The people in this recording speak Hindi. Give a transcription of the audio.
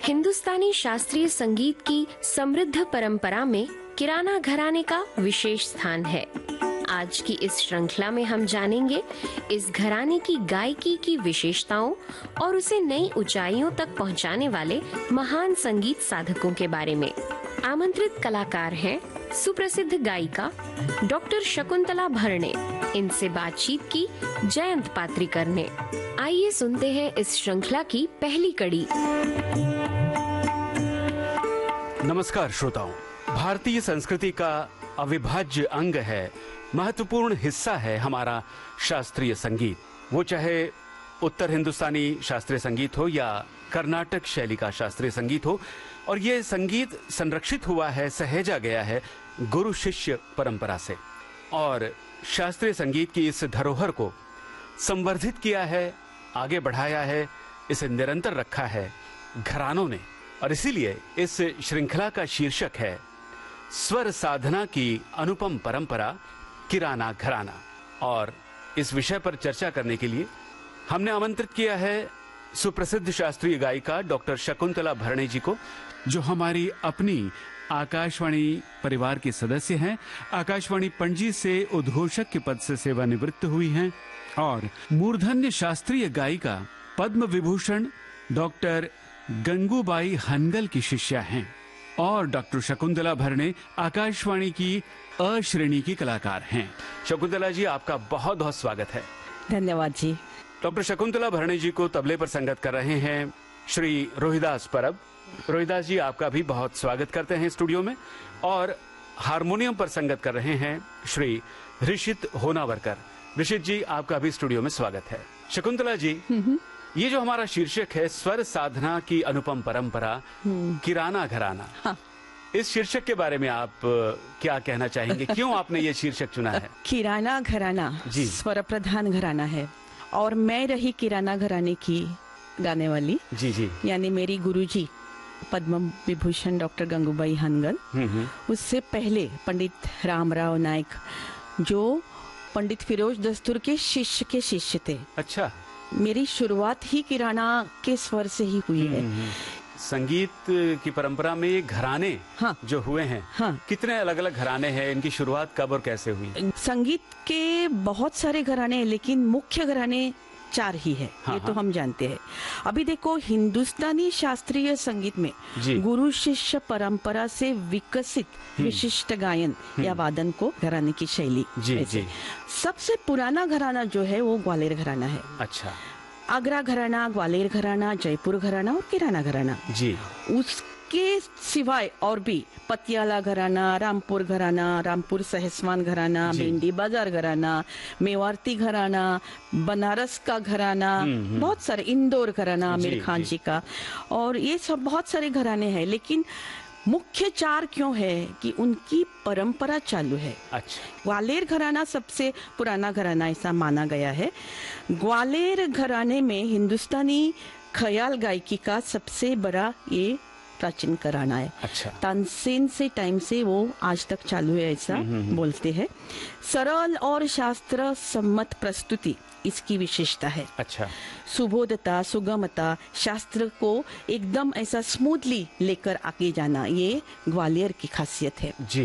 हिंदुस्तानी शास्त्रीय संगीत की समृद्ध परंपरा में किराना घराने का विशेष स्थान है। आज की इस श्रृंखला में हम जानेंगे इस घराने की गायकी की विशेषताओं और उसे नई ऊंचाइयों तक पहुंचाने वाले महान संगीत साधकों के बारे में। आमंत्रित कलाकार हैं सुप्रसिद्ध गायिका डॉक्टर शकुंतला भरणे। इनसे बातचीत की जयंत पात्रिकर ने। आइए सुनते हैं इस श्रृंखला की पहली कड़ी। नमस्कार श्रोताओं, भारतीय संस्कृति का अविभाज्य अंग है, महत्वपूर्ण हिस्सा है हमारा शास्त्रीय संगीत। वो चाहे उत्तर हिंदुस्तानी शास्त्रीय संगीत हो या कर्नाटक शैली का शास्त्रीय संगीत हो, और ये संगीत संरक्षित हुआ है, सहेजा गया है गुरु शिष्य परंपरा से, और शास्त्रीय संगीत की इस धरोहर को संवर्धित किया है, आगे बढ़ाया है, इसे निरंतर रखा है घरानों ने। और इसीलिए इस श्रृंखला का शीर्षक है स्वर साधना की अनुपम परंपरा, किराना घराना। और इस विषय पर चर्चा करने के लिए हमने आमंत्रित किया है सुप्रसिद्ध शास्त्रीय गायिका डॉक्टर शकुंतला भरणे जी को, जो हमारी अपनी आकाशवाणी परिवार के सदस्य हैं। आकाशवाणी पणजी से उद्घोषक के पद से सेवानिवृत्त हुई हैं और मूर्धन्य शास्त्रीय गायिका पद्म विभूषण डॉक्टर गंगूबाई हनगल की शिष्या हैं। और डॉक्टर शकुंतला भरणे आकाशवाणी की अ श्रेणी की कलाकार हैं। शकुंतला जी, आपका बहुत बहुत स्वागत है। धन्यवाद जी। डॉक्टर शकुंतला भरणे जी को तबले पर संगत कर रहे हैं श्री रोहिदास परब। रोहिदास जी, आपका भी बहुत स्वागत करते हैं स्टूडियो में। और हारमोनियम पर संगत कर रहे हैं श्री ऋषित होनावरकर। ऋषित जी, आपका भी स्टूडियो में स्वागत है। शकुंतला जी, ये जो हमारा शीर्षक है स्वर साधना की अनुपम परंपरा, किराना घराना, हाँ। इस शीर्षक के बारे में आप क्या कहना चाहेंगे? क्यों आपने ये शीर्षक चुना है? किराना घराना जी, स्वर प्रधान घराना है और मैं रही किराना घराने की गाने वाली। जी जी। यानी मेरी गुरुजी पद्म विभूषण डॉक्टर गंगूबाई हनगल, उससे पहले पंडित रामराव नायक, जो पंडित फिरोज दस्तूर के शिष्य थे। अच्छा। मेरी शुरुआत ही किराना के स्वर से ही हुई है। संगीत की परंपरा में ये घराने, हाँ, जो हुए हैं, हाँ, कितने अलग अलग घराने हैं? इनकी शुरुआत कब और कैसे हुई? संगीत के बहुत सारे घराने हैं, लेकिन मुख्य घराने 4 ही है। हाँ, ये तो हम जानते हैं। अभी देखो, हिंदुस्तानी शास्त्रीय संगीत में गुरु शिष्य परंपरा से विकसित विशिष्ट गायन या वादन को घराने की शैली। जी। सबसे पुराना घराना जो है वो ग्वालियर घराना है। अच्छा। आगरा घराना, ग्वालियर घराना, जयपुर घराना और किराना घराना। जी। उसके सिवाय और भी पतियाला घराना, रामपुर घराना, रामपुर सहसवान घराना, भिंडी बाजार घराना, मेवाती घराना, बनारस का घराना, बहुत सारे, इंदौर घराना आमिर खान जी का, और ये सब बहुत सारे घराने हैं। लेकिन मुख्य 4 क्यों है कि उनकी परंपरा चालू है। अच्छा। ग्वालियर घराना सबसे पुराना घराना ऐसा माना गया है। ग्वालियर घराने में हिंदुस्तानी ख्याल गायकी का सबसे बड़ा ये प्राचीन घराना है। अच्छा। तानसेन से टाइम से वो आज तक चालू है, ऐसा बोलते हैं। सरल और शास्त्र सम्मत प्रस्तुति इसकी विशेषता है। अच्छा। सुबोधता, सुगमता, शास्त्र को एकदम ऐसा स्मूथली लेकर आगे जाना, ये ग्वालियर की खासियत है। जी।